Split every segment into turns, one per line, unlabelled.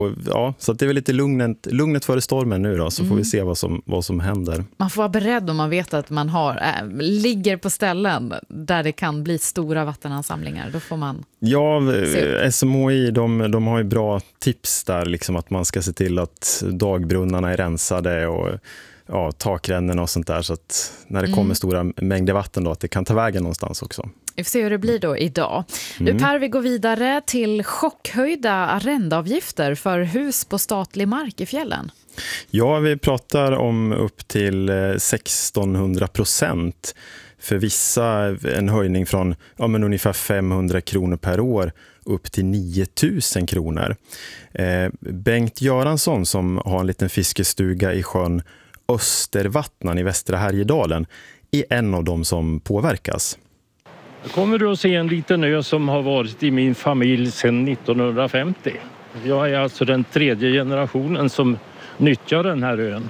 Och ja, så att det är väl lite lugnet före stormen nu då, så får vi se vad som händer.
Man får vara beredd om man vet att man ligger på ställen där det kan bli stora vattenansamlingar. Då får man
SMHI de har ju bra tips där, liksom att man ska se till att dagbrunnarna är rensade och takrännorna och sånt där, så att när det kommer stora mängder vatten då, att det kan ta vägen någonstans också.
Vi får se hur det blir då idag. Du Per, vi går vidare till chockhöjda arrendeavgifter för hus på statlig mark i fjällen.
Ja, vi pratar om upp till 1600%. För vissa en höjning från ungefär 500 kronor per år upp till 9000 kronor. Bengt Göransson, som har en liten fiskestuga i sjön Östervattnan i Västra Härjedalen, är en av dem som påverkas.
Kommer du att se en liten ö som har varit i min familj sedan 1950. Jag är alltså den 3:e generationen som nyttjar den här ön.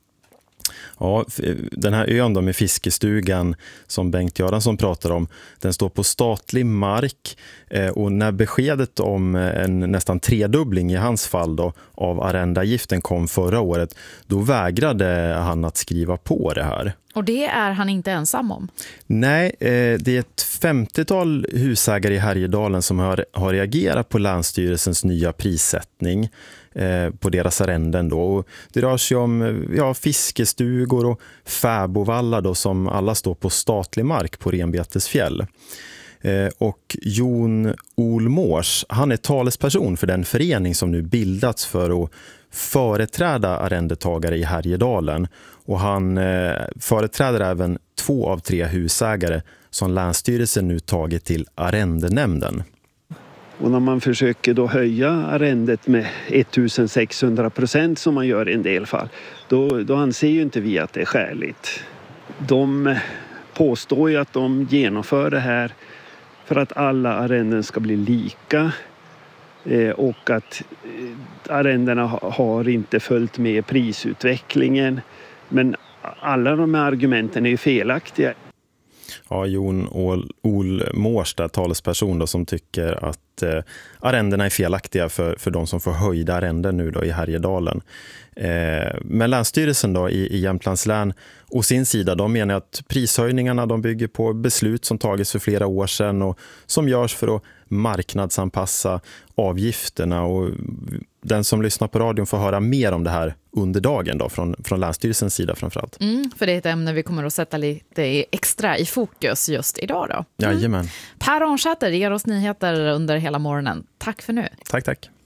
Ja, den här ön då med fiskestugan som Bengt Göransson pratar om, den står på statlig mark, och när beskedet om en nästan tredubbling i hans fall då av arrendeavgiften kom förra året, då vägrade han att skriva på det här.
Och det är han inte ensam om?
Nej, det är ett 50-tal husägare i Härjedalen som har reagerat på Länsstyrelsens nya prissättning på deras arrenden då. Och det rör sig om fiskestugor och fäbovallar då, som alla står på statlig mark på Renbetesfjäll. Och Jon Olmors, han är talesperson för den förening som nu bildats för att företräda arrendetagare i Härjedalen, och han företräder även 2 av 3 husägare som Länsstyrelsen nu tagit till arrendenämnden.
Och när man försöker då höja arrendet med 1600% som man gör i en del fall, då anser ju inte vi att det är skäligt. De påstår ju att de genomför det här för att alla arrenden ska bli lika, och att arrendena har inte följt med prisutvecklingen. Men alla de här argumenten är ju felaktiga.
Ja, Jon Olmors, där talesperson då, som tycker att arrendena är felaktiga för de som får höjda arrenden nu då i Härjedalen. Men Länsstyrelsen då i Jämtlands län och sin sida, de menar att prishöjningarna de bygger på beslut som tagits för flera år sedan och som görs för att marknadsanpassa avgifterna, och den som lyssnar på radion får höra mer om det här under dagen då, från Länsstyrelsens sida framförallt.
För det är ett ämne vi kommer att sätta lite extra i fokus just idag då.
Jajamän.
Per Arnsäter ger oss nyheter under hela morgonen. Tack för nu.
Tack.